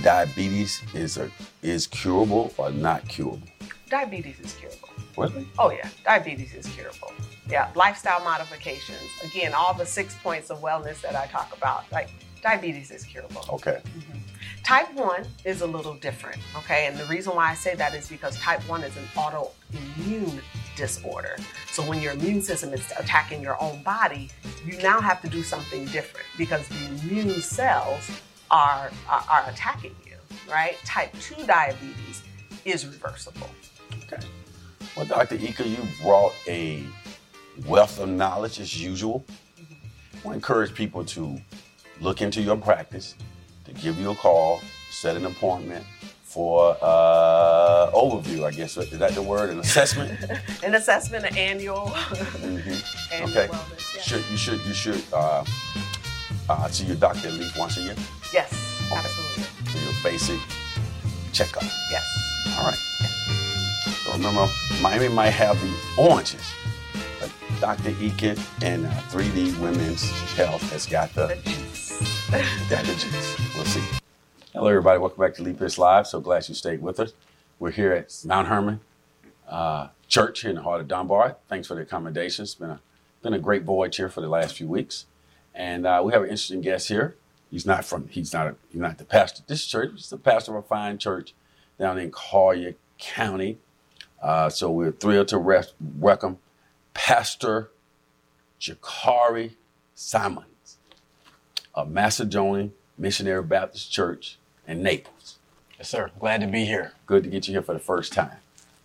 diabetes is curable or not curable? Diabetes is curable. Really? Oh yeah, diabetes is curable. Yeah, lifestyle modifications. Again, all the 6 points of wellness that I talk about, like diabetes is curable. Okay. Type 1 is a little different, okay? And the reason why I say that is because type 1 is an autoimmune disorder. So when your immune system is attacking your own body, you now have to do something different because the immune cells are attacking you, right? Type 2 diabetes is reversible. Okay. Well, Dr. Ika, you brought a wealth of knowledge as usual. I want to encourage people to look into your practice, to give you a call, set an appointment for overview, I guess. Is that the word? An assessment? An assessment, an annual. Annual Okay. wellness, yeah. You should see your doctor at least once a year Yes, absolutely. for your basic checkup. Yes. All right. So remember, Miami might have the oranges, but Dr. Ika and 3D Women's Health has got the juice. We'll see. Hello, everybody. Welcome back to Leap Pitch Live. So glad you stayed with us. We're here at Mount Hermon Church here in the heart of Dunbar. Thanks for the accommodations. It's been a great voyage here for the last few weeks, and we have an interesting guest here. He's not the pastor of this church. He's the pastor of a fine church down in Collier County. So we're thrilled to welcome Pastor Jakari Simons of Macedonian Missionary Baptist Church in Naples. Yes, sir. Glad to be here. Good to get you here for the first time.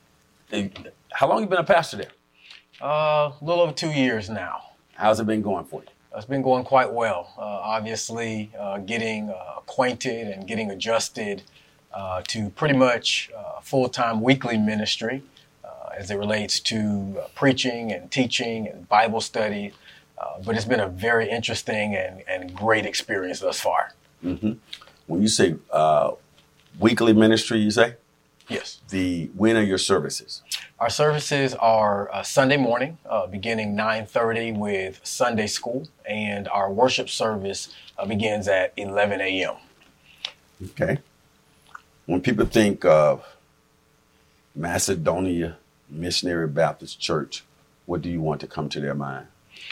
How long have you been a pastor there? A little over 2 years now. How's it been going for you? It's been going quite well. Obviously, getting acquainted and getting adjusted to pretty much full-time weekly ministry as it relates to preaching and teaching and Bible study. But it's been a very interesting and great experience thus far. Mm-hmm. When you say weekly ministry, you say? Yes. When are your services? Our services are Sunday morning, beginning 9:30 with Sunday school, and our worship service begins at 11 a.m. Okay. When people think of Macedonia Missionary Baptist Church, what do you want to come to their mind?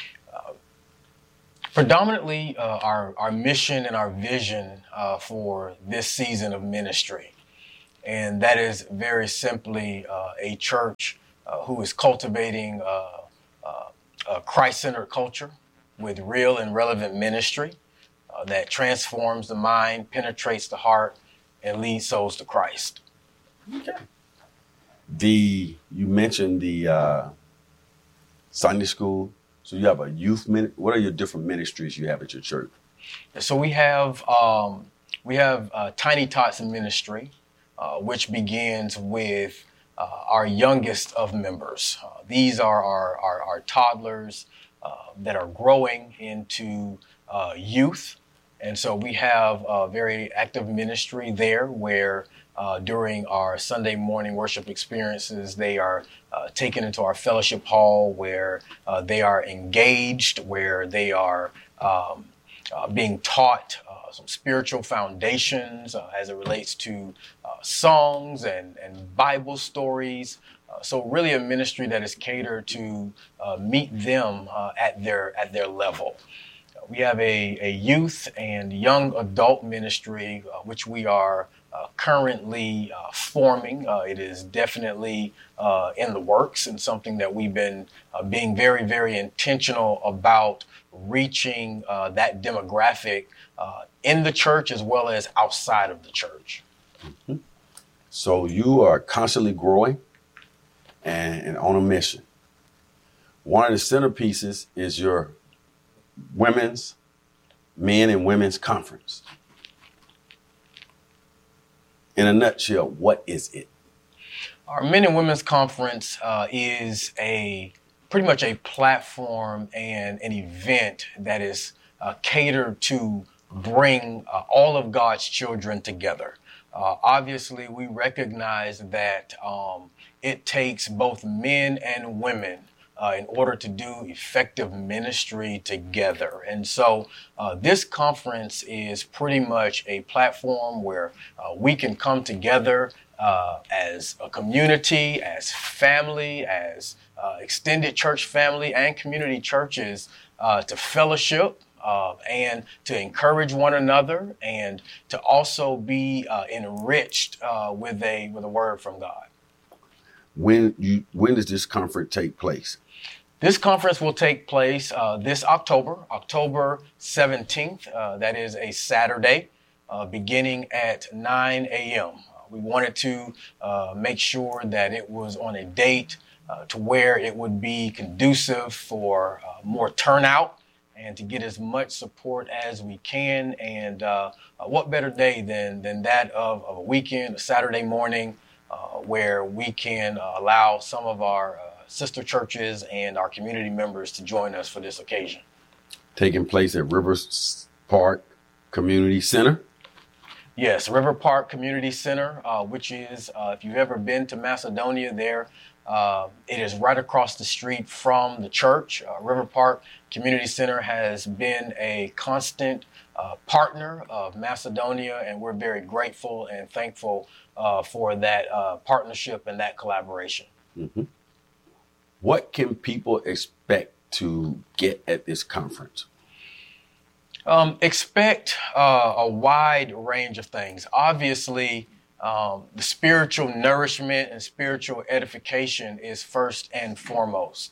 Predominantly, our mission and our vision for this season of ministry. And that is very simply a church who is cultivating a Christ-centered culture with real and relevant ministry that transforms the mind, penetrates the heart, and leads souls to Christ. Okay. You mentioned the Sunday school. So you have a youth what are your different ministries you have at your church? So we have Tiny Tots Ministry, which begins with our youngest of members. These are our toddlers that are growing into youth. And so we have a very active ministry there where during our Sunday morning worship experiences, they are taken into our fellowship hall where they are engaged, where they are being taught some spiritual foundations as it relates to songs and Bible stories. So really a ministry that is catered to meet them at their level. We have a youth and young adult ministry, which we are currently forming. It is definitely in the works and something that we've been being very, very intentional about reaching that demographic in the church as well as outside of the church. Mm-hmm. So you are constantly growing and on a mission. One of the centerpieces is your men and women's conference. In a nutshell, what is it? Our Men and Women's Conference is pretty much a platform and an event that is catered to bring all of God's children together. Obviously, we recognize that it takes both men and women in order to do effective ministry together. And so this conference is pretty much a platform where we can come together as a community, as family, as extended church family and community churches to fellowship and to encourage one another and to also be enriched with a word from God. When does this conference take place? This conference will take place this October 17th. That is a Saturday, beginning at 9 a.m. We wanted to make sure that it was on a date to where it would be conducive for more turnout and to get as much support as we can. And what better day than that of a weekend, a Saturday morning, where we can allow some of our sister churches and our community members to join us for this occasion. Taking place at Rivers Park Community Center? Yes, River Park Community Center, which is, if you've ever been to Macedonia there, it is right across the street from the church. River Park Community Center has been a constant partner of Macedonia, and we're very grateful and thankful for that partnership and that collaboration. Mm-hmm. What can people expect to get at this conference? Expect a wide range of things. Obviously, the spiritual nourishment and spiritual edification is first and foremost.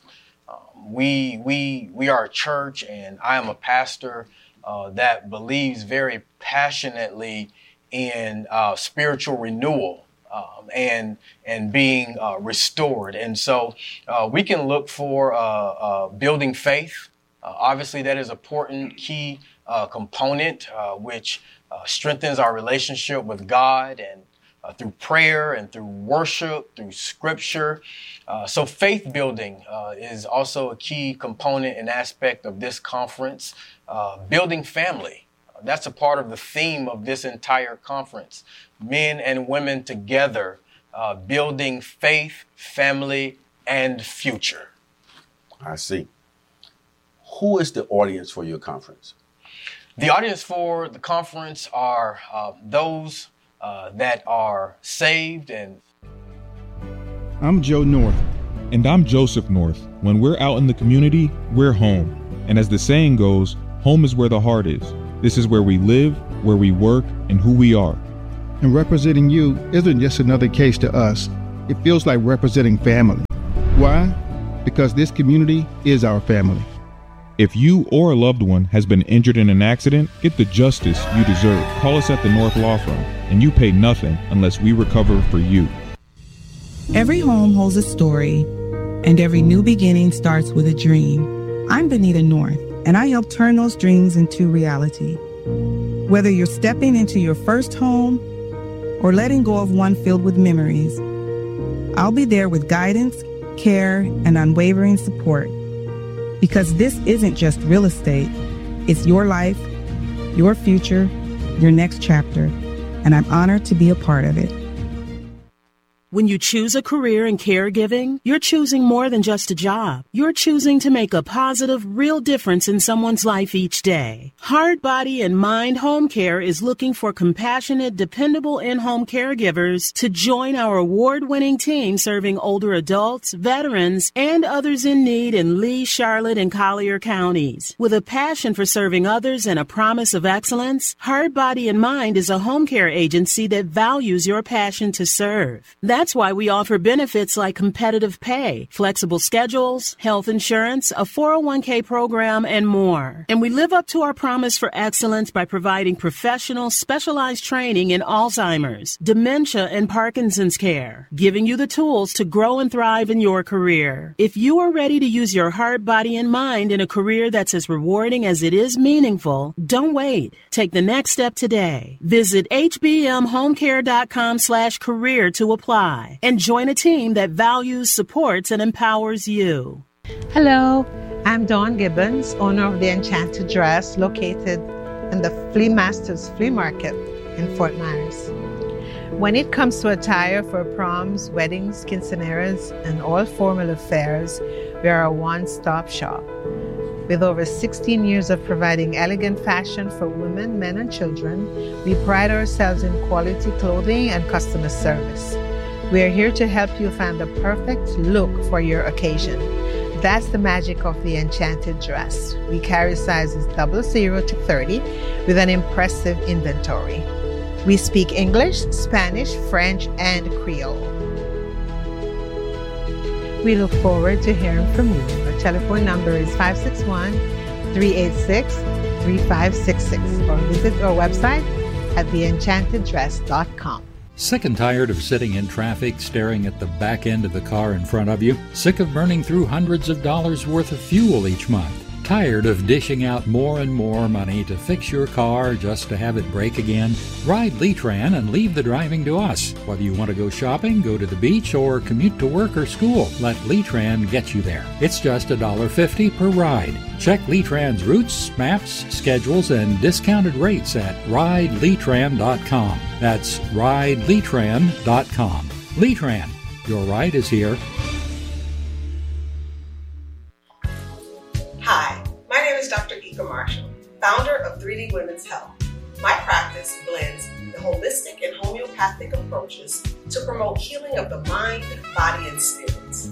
We are a church, and I am a pastor that believes very passionately in spiritual renewal and being restored. And so we can look for building faith. Obviously, that is an important key component which strengthens our relationship with God and through prayer and through worship, through scripture. So faith building is also a key component and aspect of this conference. Building family. That's a part of the theme of this entire conference. Men and women together, building faith, family, and future. I see. Who is the audience for your conference? The audience for the conference are those that are saved. And I'm Joe North. And I'm Joseph North. When we're out in the community, we're home. And as the saying goes, home is where the heart is. This is where we live, where we work, and who we are. And representing you isn't just another case to us. It feels like representing family. Why? Because this community is our family. If you or a loved one has been injured in an accident, get the justice you deserve. Call us at the North Law Firm, and you pay nothing unless we recover for you. Every home holds a story, and every new beginning starts with a dream. I'm Benita North, and I help turn those dreams into reality. Whether you're stepping into your first home or letting go of one filled with memories, I'll be there with guidance, care, and unwavering support. Because this isn't just real estate, it's your life, your future, your next chapter, and I'm honored to be a part of it. When you choose a career in caregiving, you're choosing more than just a job. You're choosing to make a positive, real difference in someone's life each day. Heart, Body, and Mind Home Care is looking for compassionate, dependable in-home caregivers to join our award-winning team serving older adults, veterans, and others in need in Lee, Charlotte, and Collier counties. With a passion for serving others and a promise of excellence, Heart, Body, and Mind is a home care agency that values your passion to serve. That's why we offer benefits like competitive pay, flexible schedules, health insurance, a 401k program, and more. And we live up to our promise for excellence by providing professional, specialized training in Alzheimer's, dementia, and Parkinson's care, giving you the tools to grow and thrive in your career. If you are ready to use your heart, body, and mind in a career that's as rewarding as it is meaningful, don't wait. Take the next step today. Visit hbmhomecare.com/career to apply. And join a team that values, supports, and empowers you. Hello, I'm Dawn Gibbons, owner of the Enchanted Dress, located in the Flea Masters Flea Market in Fort Myers. When it comes to attire for proms, weddings, quinceañeras, and all formal affairs, We are a one-stop shop. With over 16 years of providing elegant fashion for women, men, and children, we pride ourselves in quality clothing and customer service. We are here to help you find the perfect look for your occasion. That's the magic of the Enchanted Dress. We carry sizes 00 to 30 with an impressive inventory. We speak English, Spanish, French, and Creole. We look forward to hearing from you. Our telephone number is 561-386-3566 or visit our website at theenchanteddress.com. Sick and tired of sitting in traffic staring at the back end of the car in front of you? Sick of burning through hundreds of dollars worth of fuel each month? Tired of dishing out more and more money to fix your car just to have it break again? Ride Letran and leave the driving to us. Whether you want to go shopping, go to the beach, or commute to work or school, let Letran get you there. It's just $1.50 per ride. Check Letran's routes, maps, schedules, and discounted rates at rideletran.com. That's rideletran.com. Letran, your ride is here. Hi, my name is Dr. Ika Marshall, founder of 3D Women's Health. My practice blends the holistic and homeopathic approaches to promote healing of the mind, body, and spirits.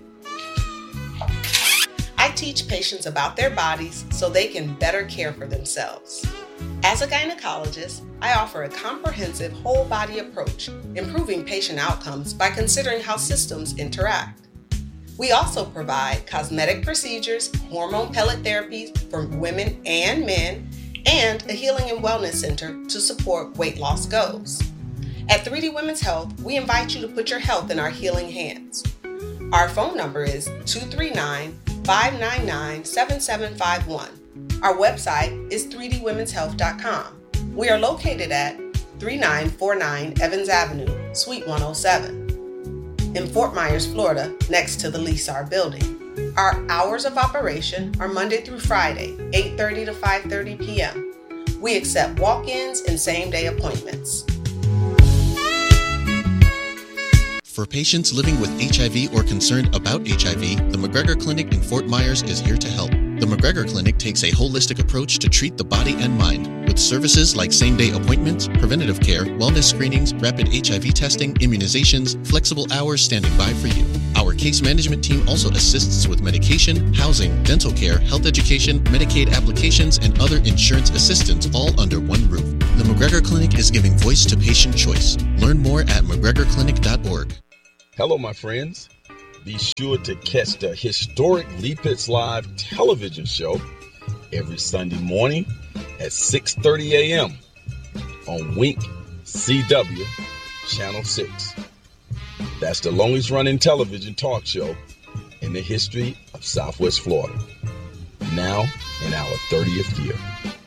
I teach patients about their bodies so they can better care for themselves. As a gynecologist, I offer a comprehensive whole body approach, improving patient outcomes by considering how systems interact. We also provide cosmetic procedures, hormone pellet therapies for women and men, and a healing and wellness center to support weight loss goals. At 3D Women's Health, we invite you to put your health in our healing hands. Our phone number is 239-599-7751. Our website is 3dwomenshealth.com. We are located at 3949 Evans Avenue, Suite 107. in Fort Myers, Florida, next to the Lisar building. Our hours of operation are Monday through Friday, 8:30 to 5:30 p.m. We accept walk-ins and same-day appointments. For patients living with HIV or concerned about HIV, the McGregor Clinic in Fort Myers is here to help. The McGregor Clinic takes a holistic approach to treat the body and mind, with services like same-day appointments, preventative care, wellness screenings, rapid HIV testing, immunizations, flexible hours standing by for you. Our case management team also assists with medication, housing, dental care, health education, Medicaid applications, and other insurance assistance all under one roof. The McGregor Clinic is giving voice to patient choice. Learn more at mcgregorclinic.org. Hello, my friends. Be sure to catch the historic Lee Pitts Live television show every Sunday morning at 6:30 a.m. on Wink CW Channel 6. That's the longest running television talk show in the history of Southwest Florida. Now in our 30th year.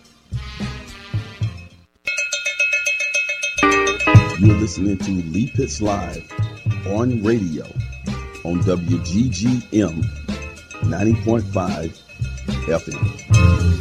You're listening to Lee Pitts Live on radio on WGGM 90.5 FM.